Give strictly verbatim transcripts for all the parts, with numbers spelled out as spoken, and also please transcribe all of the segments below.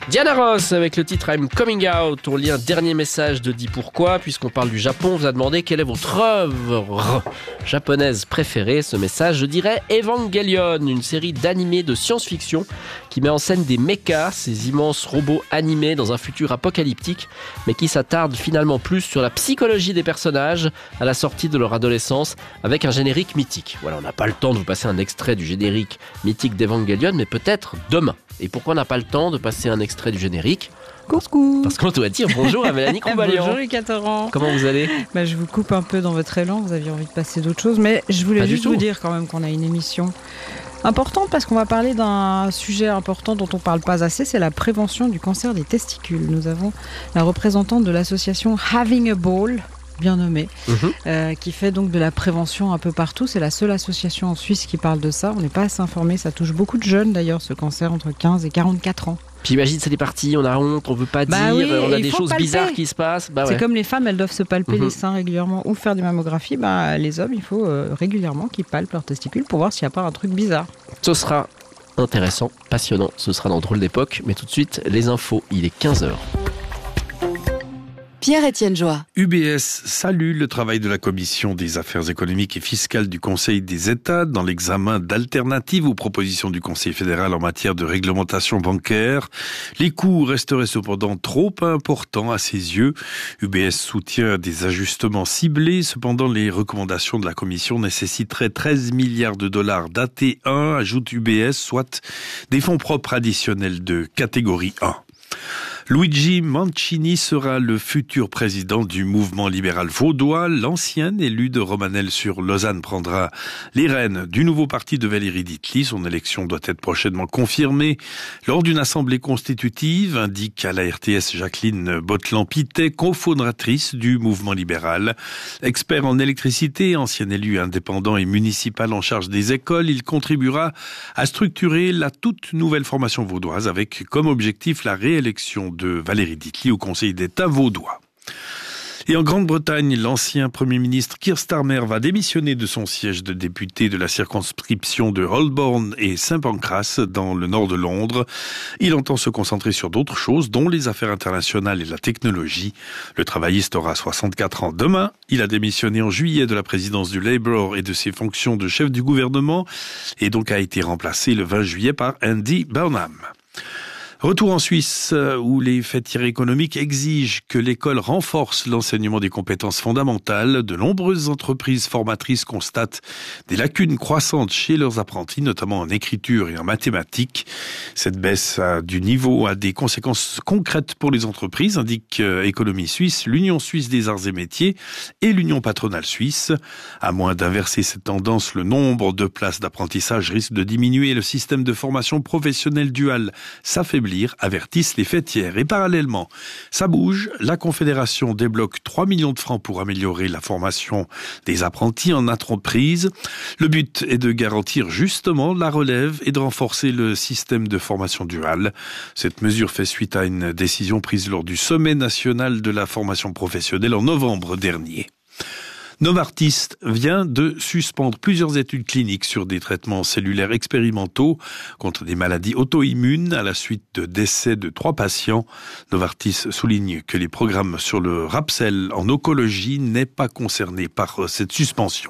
Diana Ross avec le titre I'm Coming Out. On lit un dernier message de Dis Pourquoi. Puisqu'on parle du Japon, on vous a demandé quelle est votre œuvre japonaise préférée. Ce message, je dirais Evangelion, une série d'animés de science-fiction qui met en scène des mechas, ces immenses robots animés dans un futur apocalyptique, mais qui s'attarde finalement plus sur la psychologie des personnages à la sortie de leur adolescence avec un générique mythique. Voilà, on n'a pas le temps de vous passer un extrait du générique mythique d'Evangelion, mais peut-être demain. Et pourquoi on n'a pas le temps de passer un extrait du générique ? Coucou. Parce qu'on doit dire bonjour à Mélanie Combalian. Bonjour Lucas Torrent. Comment vous allez ? bah, Je vous coupe un peu dans votre élan, vous aviez envie de passer d'autres choses, mais je voulais Pas juste vous dire quand même qu'on a une émission importante parce qu'on va parler d'un sujet important dont on ne parle pas assez, c'est la prévention du cancer des testicules. Nous avons la représentante de l'association Having a Ball, bien nommée, mmh. euh, qui fait donc de la prévention un peu partout. C'est la seule association en Suisse qui parle de ça. On n'est pas assez informé. Ça touche beaucoup de jeunes d'ailleurs, ce cancer entre quinze et quarante-quatre ans. Puis imagine, c'est des parties, on a honte, on veut pas bah dire, oui, on a des choses palper. bizarres qui se passent. Bah c'est ouais. comme les femmes, elles doivent se palper mmh. les seins régulièrement ou faire des mammographies. Bah, les hommes, il faut euh, régulièrement qu'ils palpent leurs testicules pour voir s'il n'y a pas un truc bizarre. Ce sera intéressant, passionnant. Ce sera dans Drôle d'époque. Mais tout de suite, les infos. Il est quinze heures. Pierre-Étienne Joie. U B S salue le travail de la Commission des affaires économiques et fiscales du Conseil des États dans l'examen d'alternatives aux propositions du Conseil fédéral en matière de réglementation bancaire. Les coûts resteraient cependant trop importants à ses yeux. U B S soutient des ajustements ciblés. Cependant, les recommandations de la Commission nécessiteraient treize milliards de dollars d'A T un, ajoute U B S, soit des fonds propres additionnels de catégorie un. Luigi Mancini sera le futur président du mouvement libéral vaudois. L'ancien élu de Romanel-sur-Lausanne prendra les rênes du nouveau parti de Valérie Ditli. Son élection doit être prochainement confirmée lors d'une assemblée constitutive, indique à la R T S Jacqueline Bottelan-Pitet, cofondatrice du mouvement libéral. Expert en électricité, ancien élu indépendant et municipal en charge des écoles, il contribuera à structurer la toute nouvelle formation vaudoise avec comme objectif la réélection de Valérie Ditli au Conseil d'État vaudois. Et en Grande-Bretagne, l'ancien Premier ministre Keir Starmer va démissionner de son siège de député de la circonscription de Holborn et Saint-Pancras dans le nord de Londres. Il entend se concentrer sur d'autres choses, dont les affaires internationales et la technologie. Le travailliste aura soixante-quatre ans demain. Il a démissionné en juillet de la présidence du Labour et de ses fonctions de chef du gouvernement et donc a été remplacé le vingt juillet par Andy Burnham. Retour en Suisse, où les fêtières économiques exigent que l'école renforce l'enseignement des compétences fondamentales. De nombreuses entreprises formatrices constatent des lacunes croissantes chez leurs apprentis, notamment en écriture et en mathématiques. Cette baisse du niveau a des conséquences concrètes pour les entreprises, indique Économie Suisse, l'Union Suisse des Arts et Métiers et l'Union Patronale Suisse. À moins d'inverser cette tendance, le nombre de places d'apprentissage risque de diminuer et le système de formation professionnelle duale s'affaiblit, avertissent les fêtières. Et parallèlement, ça bouge. La Confédération débloque trois millions de francs pour améliorer la formation des apprentis en entreprise. Le but est de garantir justement la relève et de renforcer le système de formation duale. Cette mesure fait suite à une décision prise lors du sommet national de la formation professionnelle en novembre dernier. Novartis vient de suspendre plusieurs études cliniques sur des traitements cellulaires expérimentaux contre des maladies auto-immunes à la suite de décès de trois patients. Novartis souligne que les programmes sur le Rapsel en oncologie n'est pas concerné par cette suspension.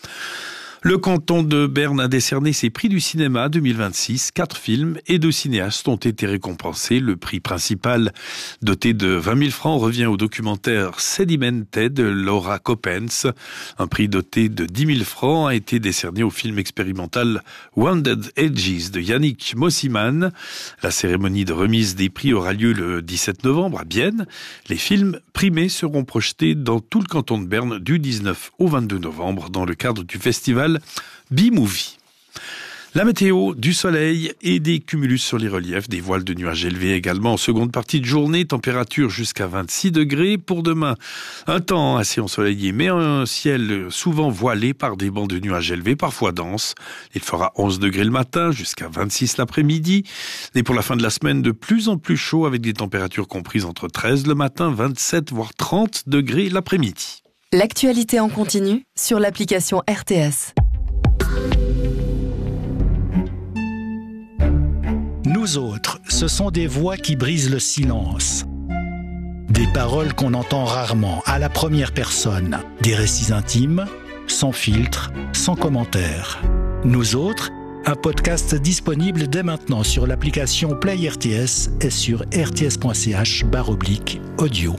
Le canton de Berne a décerné ses prix du cinéma deux mille vingt-six. Quatre films et deux cinéastes ont été récompensés. Le prix principal, doté de vingt mille francs, revient au documentaire Sedimente de Laura Coppens. Un prix doté de dix mille francs a été décerné au film expérimental Wounded Edges de Yannick Mossiman. La cérémonie de remise des prix aura lieu le dix-sept novembre à Bienne. Les films primés seront projetés dans tout le canton de Berne du dix-neuf au vingt-deux novembre dans le cadre du festival B-Movie. La météo, du soleil et des cumulus sur les reliefs, des voiles de nuages élevés également en seconde partie de journée, température jusqu'à vingt-six degrés. Pour demain, un temps assez ensoleillé, mais un ciel souvent voilé par des bancs de nuages élevés, parfois denses. Il fera onze degrés le matin, jusqu'à vingt-six l'après-midi. Et pour la fin de la semaine, de plus en plus chaud avec des températures comprises entre treize le matin, vingt-sept voire trente degrés l'après-midi. L'actualité en continu sur l'application R T S. Nous autres, ce sont des voix qui brisent le silence. Des paroles qu'on entend rarement, à la première personne. Des récits intimes, sans filtre, sans commentaire. Nous autres, un podcast disponible dès maintenant sur l'application Play R T S et sur rts.ch barre oblique audio.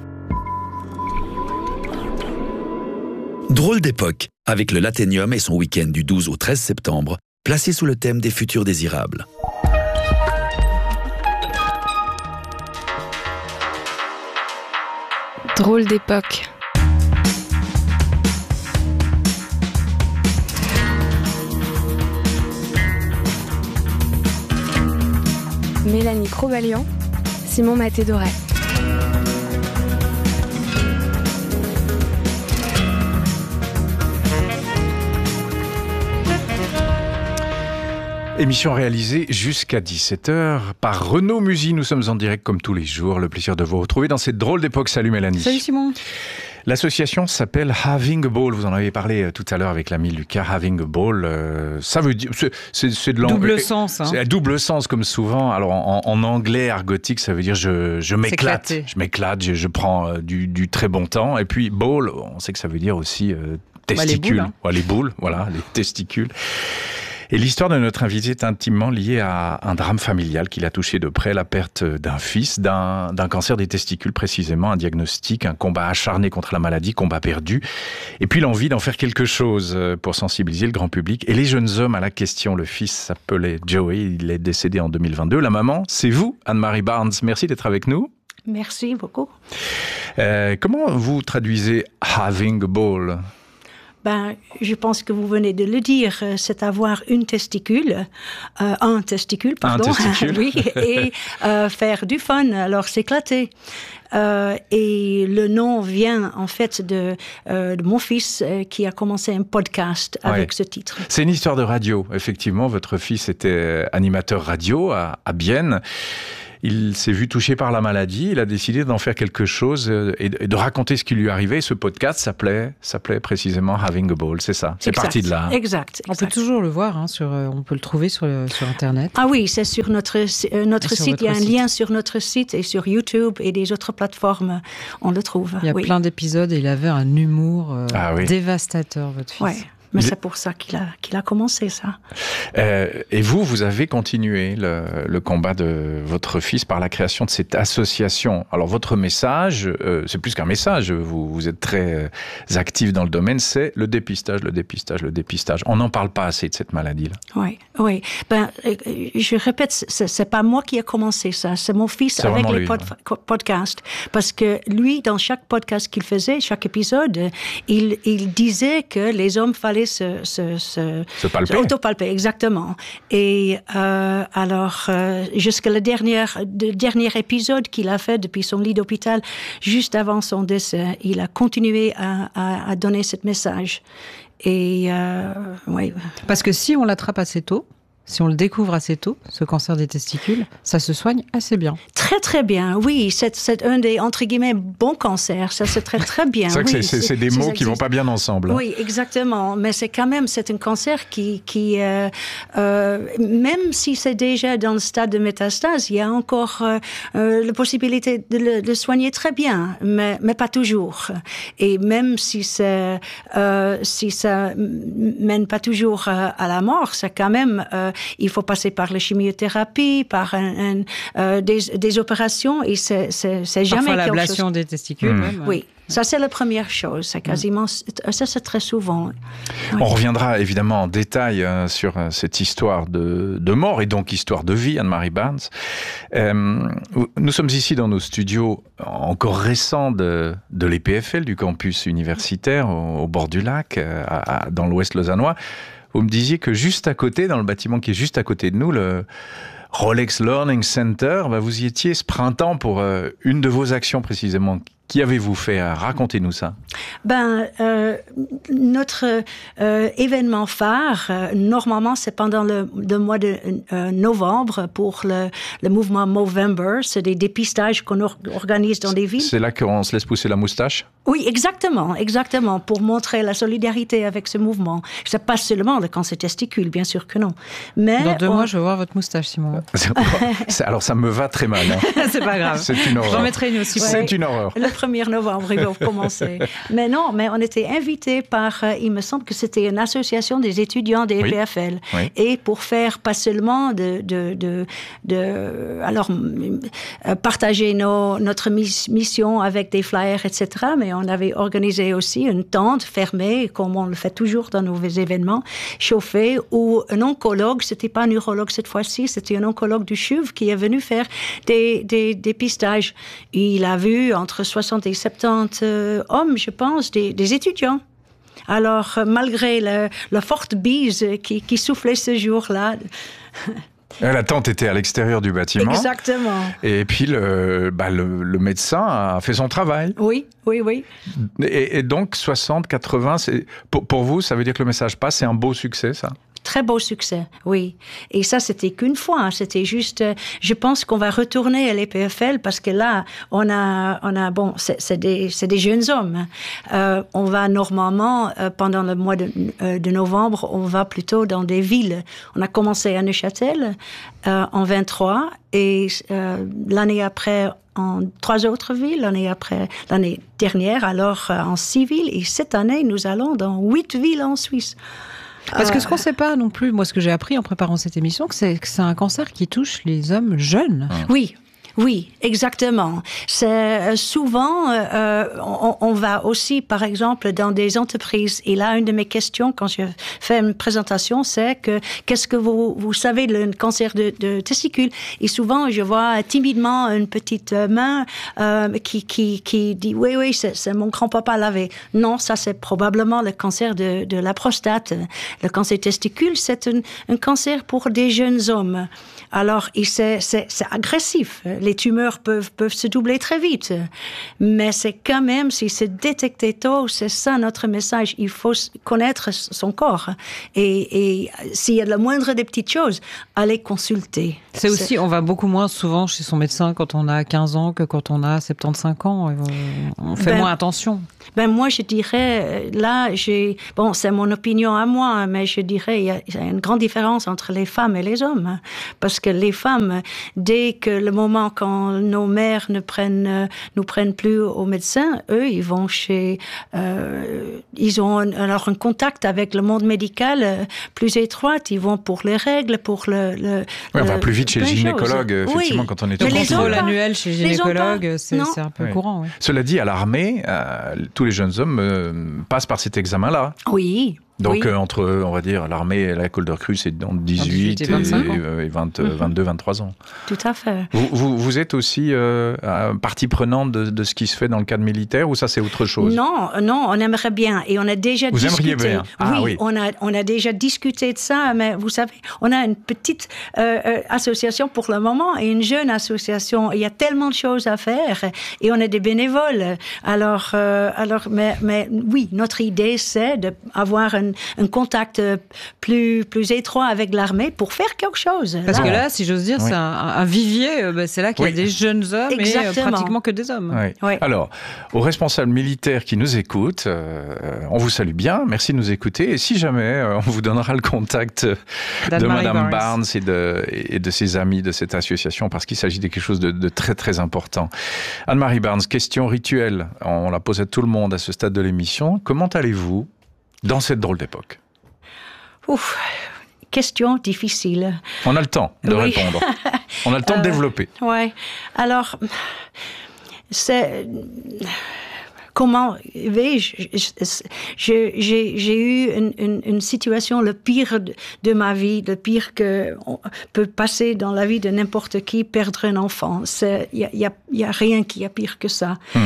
Drôle d'époque, avec le Laténium et son week-end du douze au treize septembre, placé sous le thème des futurs désirables. Drôle d'époque. Mélanie Cro-Valiant, Simon Maté-Doré. Émission réalisée jusqu'à dix-sept heures par Renaud Musy. Nous sommes en direct comme tous les jours. Le plaisir de vous retrouver dans cette drôle d'époque. Salut Mélanie. Salut Simon. L'association s'appelle Having a Ball. Vous en avez parlé tout à l'heure avec l'ami Lucas. Having a Ball, euh, ça veut dire... C'est, c'est, c'est de l'anglais. Double sens. Hein. C'est à double sens comme souvent. Alors en, en anglais argotique, ça veut dire je, je m'éclate. S'éclater. Je m'éclate, je, je prends euh, du, du très bon temps. Et puis ball, on sait que ça veut dire aussi euh, testicules. Bah, les boules, hein. Ouais, les boules, voilà, les testicules. Et l'histoire de notre invité est intimement liée à un drame familial qui l'a touché de près, la perte d'un fils, d'un, d'un cancer des testicules précisément, un diagnostic, un combat acharné contre la maladie, combat perdu, et puis l'envie d'en faire quelque chose pour sensibiliser le grand public et les jeunes hommes à la question. Le fils s'appelait Joey, il est décédé en deux mille vingt-deux. La maman, c'est vous, Anne-Marie Barnes. Merci d'être avec nous. Merci beaucoup. Euh, comment vous traduisez « having a ball » ? Ben, je pense que vous venez de le dire, c'est avoir une testicule, euh, un testicule, pardon, un testicule. oui, et euh, faire du fun, alors s'éclater. Euh, et le nom vient en fait de, euh, de mon fils euh, qui a commencé un podcast avec ouais. ce titre. C'est une histoire de radio, effectivement. Votre fils était animateur radio à, à Bienne. Il s'est vu touché par la maladie, il a décidé d'en faire quelque chose et de raconter ce qui lui arrivait. Ce podcast s'appelait, s'appelait précisément Having a Ball, c'est ça, c'est exact, parti de là. Exact. On exact. peut toujours le voir, hein, sur, on peut le trouver sur, sur Internet. Ah oui, c'est sur notre, euh, notre sur site, il y a un site. lien sur notre site et sur YouTube et des autres plateformes, on le trouve. Il y a oui. plein d'épisodes et il avait un humour euh, ah oui. dévastateur, votre fils. Ouais. Mais c'est pour ça qu'il a, qu'il a commencé ça. Euh, et vous, vous avez continué le, le combat de votre fils par la création de cette association. Alors votre message, euh, c'est plus qu'un message, vous, vous êtes très euh, actif dans le domaine, c'est le dépistage, le dépistage, le dépistage. On n'en parle pas assez de cette maladie-là. Oui, oui. Ben, je répète, c'est, c'est pas moi qui ai commencé ça, c'est mon fils c'est avec les lui, pod- ouais. podcasts. Parce que lui, dans chaque podcast qu'il faisait, chaque épisode, il, il disait que les hommes faisaient Se, se, se, se palper. Se autopalper, exactement. Et euh, alors, euh, jusqu'à le dernier, le dernier épisode qu'il a fait depuis son lit d'hôpital, juste avant son décès, il a continué à, à, à donner ce message. Et euh, ouais. Parce que si on l'attrape assez tôt, si on le découvre assez tôt, ce cancer des testicules, ça se soigne assez bien. Très, très bien. Oui, c'est, c'est un des, entre guillemets, bons cancers. Ça se traite très bien. C'est vrai oui, que c'est, c'est, c'est des mots qui ne vont pas bien ensemble. Oui, exactement. Mais c'est quand même, c'est un cancer qui, qui euh, euh, même si c'est déjà dans le stade de métastase, il y a encore euh, euh, la possibilité de le, de le soigner très bien, mais, mais pas toujours. Et même si, c'est, euh, si ça mène pas toujours euh, à la mort, c'est quand même... Euh, il faut passer par la chimiothérapie, par un, un, euh, des, des opérations, et c'est, c'est, c'est jamais Parfois quelque l'ablation chose... des testicules. Mmh. Même. Oui, ça c'est la première chose. C'est quasiment, mmh. ça c'est très souvent. Oui. On reviendra évidemment en détail euh, sur euh, cette histoire de, de mort et donc histoire de vie, Anne-Marie Barnes. Euh, nous sommes ici dans nos studios encore récents de, de l'E P F L, du campus universitaire au, au bord du lac, euh, à, à, dans l'ouest lausannois. Vous me disiez que juste à côté, dans le bâtiment qui est juste à côté de nous, le Rolex Learning Center, bah vous y étiez ce printemps pour euh, une de vos actions précisément Qui avez-vous fait? Racontez-nous ça. Ben, euh, notre euh, événement phare, euh, normalement, c'est pendant le, le mois de euh, novembre pour le, le mouvement Movember. C'est des dépistages qu'on or- organise dans des villes. C'est là qu'on se laisse pousser la moustache? Oui, exactement, exactement, pour montrer la solidarité avec ce mouvement. C'est pas seulement le cancer testicule, bien sûr que non. Mais dans deux on... mois, je veux voir votre moustache, Simon. Alors, ça me va très mal. Hein. C'est pas grave. C'est une horreur. J'en mettrai une aussi. Ouais. C'est une horreur. Le premier novembre, ils vont commencer. Mais non, mais on était invités par, euh, il me semble que c'était une association des étudiants des oui. E P F L. Oui. Et pour faire pas seulement de, de, de, de alors, euh, partager nos, notre mission avec des flyers, et cetera. Mais on avait organisé aussi une tente fermée, comme on le fait toujours dans nos événements, chauffée, où un oncologue, c'était pas un neurologue cette fois-ci, c'était un oncologue du C H U V qui est venu faire des, des, des dépistages. Il a vu entre soixante et soixante-dix euh, hommes, je pense, des, des étudiants. Alors, euh, malgré le, la forte bise qui, qui soufflait ce jour-là... La tente était à l'extérieur du bâtiment. Exactement. Et puis le, bah le, le médecin a fait son travail. Oui, oui, oui. Et, et donc soixante, quatre-vingts, c'est, pour, pour vous, ça veut dire que le message passe, c'est un beau succès, ça? Très beau succès, oui. Et ça, c'était qu'une fois. C'était juste, je pense qu'on va retourner à l'E P F L parce que là, on a, on a bon, c'est, c'est, des, c'est des jeunes hommes. Euh, on va normalement, euh, pendant le mois de, euh, de novembre, on va plutôt dans des villes. On a commencé à Neuchâtel euh, en vingt-trois et euh, l'année après, en trois autres villes, l'année après, l'année dernière, alors euh, en six villes. Et cette année, nous allons dans huit villes en Suisse. Parce que ce qu'on ne sait pas non plus, moi ce que j'ai appris en préparant cette émission, que c'est, que c'est un cancer qui touche les hommes jeunes. Oui. Oui, exactement. C'est souvent, euh, on, on va aussi, par exemple, dans des entreprises. Et là, une de mes questions quand je fais une présentation, c'est que qu'est-ce que vous vous savez de le cancer de, de testicule? Et souvent, je vois timidement une petite main euh, qui qui qui dit oui oui, c'est, c'est mon grand-papa l'avait. Non, ça c'est probablement le cancer de de la prostate. Le cancer testicule, c'est un, un cancer pour des jeunes hommes. Alors, et c'est, c'est, c'est agressif. Les tumeurs peuvent, peuvent se doubler très vite. Mais c'est quand même, si c'est détecté tôt, c'est ça notre message. Il faut connaître son corps. Et, et s'il y a le moindre des petites choses, allez consulter. C'est aussi, c'est... on va beaucoup moins souvent chez son médecin quand on a quinze ans que quand on a soixante-quinze ans. On fait ben, moins attention. Ben moi, je dirais, là, j'ai... Bon, c'est mon opinion à moi, mais je dirais, il y a, il y a une grande différence entre les femmes et les hommes. Parce que les femmes, dès que le moment quand nos mères ne prennent, nous prennent plus au médecin, eux, ils vont chez... Euh, ils ont un, alors un contact avec le monde médical euh, plus étroit. Ils vont pour les règles, pour le... le oui, on va plus vite chez le gynécologue, choses. effectivement, oui. Quand on est... Le contrôle annuel chez le gynécologue, c'est, c'est un peu oui. courant. Oui. Cela dit, à l'armée, euh, tous les jeunes hommes euh, passent par cet examen-là. Oui. Donc, oui. euh, entre, on va dire, l'armée et l'école de recrue, c'est entre dix-huit et, et, et vingt, mm-hmm. vingt-deux, vingt-trois ans. Tout à fait. Vous, vous, vous êtes aussi euh, partie prenante de, de ce qui se fait dans le cadre militaire, ou ça, c'est autre chose? Non, non, on aimerait bien. Et on a déjà vous discuté. Vous aimeriez bien? Ah, oui, oui. On, a, on a déjà discuté de ça, mais vous savez, on a une petite euh, association pour le moment et une jeune association. Il y a tellement de choses à faire et on a des bénévoles. Alors, euh, alors mais, mais oui, notre idée, c'est d'avoir un, un contact plus, plus étroit avec l'armée pour faire quelque chose. Parce là. que là, si j'ose dire, oui. c'est un, un vivier, ben c'est là qu'il oui. y a des jeunes hommes Exactement. et pratiquement que des hommes. Oui. Oui. Alors, aux responsables militaires qui nous écoutent, euh, on vous salue bien, merci de nous écouter, et si jamais, euh, on vous donnera le contact de Madame Barnes, Barnes et, de, et de ses amis de cette association, parce qu'il s'agit de quelque chose de, de très très important. Anne-Marie Barnes, question rituelle, on la pose à tout le monde à ce stade de l'émission, comment allez-vous dans cette drôle d'époque? Ouf, question difficile. On a le temps de oui. répondre. On a le temps euh, de développer. Ouais. Alors, c'est... Comment vais-je je, j'ai, j'ai eu une, une, une situation le pire de, de ma vie, le pire que on peut passer dans la vie de n'importe qui, perdre un enfant. Il y a, y a, y a rien qui est pire que ça. Hmm.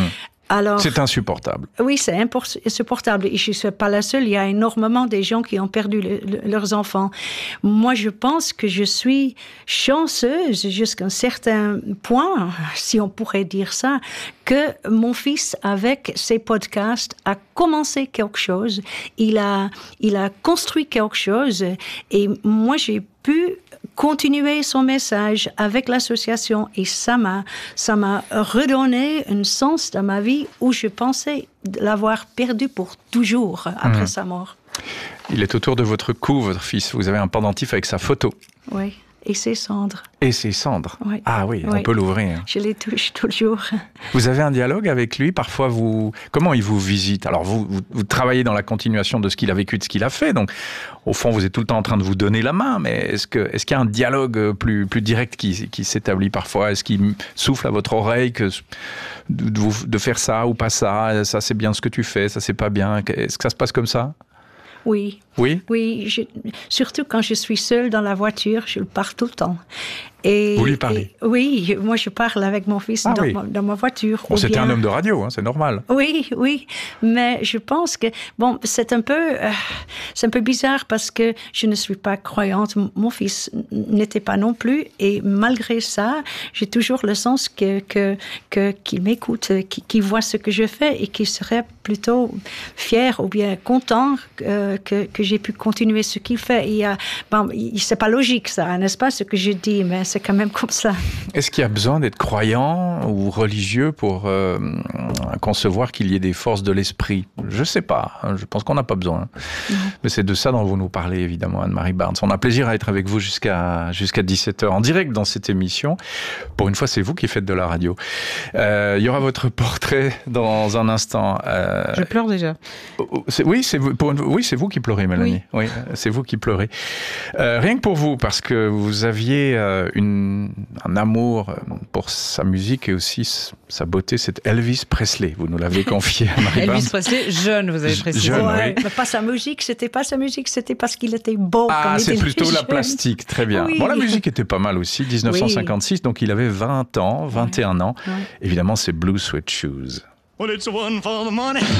Alors, c'est insupportable. Oui, c'est insupportable. Et je ne suis pas la seule. Il y a énormément de gens qui ont perdu le, le, leurs enfants. Moi, je pense que je suis chanceuse jusqu'à un certain point, si on pourrait dire ça, que mon fils, avec ses podcasts, a commencé quelque chose. Il a, il a construit quelque chose. Et moi, j'ai pu continuer son message avec l'association et ça m'a, ça m'a redonné un sens dans ma vie où je pensais l'avoir perdu pour toujours après mmh. sa mort. Il est autour de votre cou, votre fils. Vous avez un pendentif avec sa photo. Oui. Et ses cendres. Et ses cendres. Oui. Ah oui, oui, on peut l'ouvrir. Je les touche toujours. Vous avez un dialogue avec lui? Parfois, vous... Comment il vous visite? Alors, vous, vous, vous travaillez dans la continuation de ce qu'il a vécu, de ce qu'il a fait. Donc, au fond, vous êtes tout le temps en train de vous donner la main. Mais est-ce que, est-ce qu'il y a un dialogue plus, plus direct qui, qui s'établit parfois? Est-ce qu'il souffle à votre oreille que de, de, de faire ça ou pas ça? Ça, c'est bien ce que tu fais. Ça, c'est pas bien. Est-ce que ça se passe comme ça? Oui. Oui? Oui, je, surtout quand je suis seule dans la voiture, je le parle tout le temps. Et, Vous lui parlez? Et, oui, moi je parle avec mon fils ah, dans, oui. ma, dans ma voiture. Bon, c'était bien... un homme de radio, hein, c'est normal. Oui, oui, mais je pense que, bon, c'est un peu, euh, c'est un peu bizarre parce que je ne suis pas croyante, mon fils n'était pas non plus, et malgré ça, j'ai toujours le sens que, que, que, qu'il m'écoute, qu'il, qu'il voit ce que je fais et qu'il serait plutôt fier ou bien content euh, que, que j'ai pu continuer ce qu'il fait. Il y a, bon, c'est pas logique ça, n'est-ce pas, ce que je dis, mais c'est quand même comme ça. Est-ce qu'il y a besoin d'être croyant ou religieux pour euh, concevoir qu'il y ait des forces de l'esprit? Je sais pas, je pense qu'on n'a pas besoin. Non. Mais c'est de ça dont vous nous parlez, évidemment, Anne-Marie Barnes. On a plaisir à être avec vous jusqu'à, jusqu'à dix-sept heures en direct dans cette émission. Pour une fois, c'est vous qui faites de la radio. Euh, il y aura votre portrait dans un instant. Euh, Je pleure déjà. C'est, oui, c'est vous, pour une, oui, c'est vous qui pleurez, Mélanie. Oui, oui c'est vous qui pleurez. Euh, rien que pour vous, parce que vous aviez euh, une Une, un amour pour sa musique et aussi sa beauté, c'est Elvis Presley. Vous nous l'avez confié à Marie Barnes. Elvis Presley, jeune, vous avez précisé. Jeune, ouais, oui. Mais pas sa musique, c'était pas sa musique, c'était parce qu'il était beau. Ah, c'est plutôt jeune. La plastique, très bien. Oui. Bon, la musique était pas mal aussi, dix-neuf cent cinquante-six, oui. Donc il avait vingt ans, vingt et un ouais. ans. Ouais. Évidemment, c'est Blue Suede Shoes. Well, it's one for the money.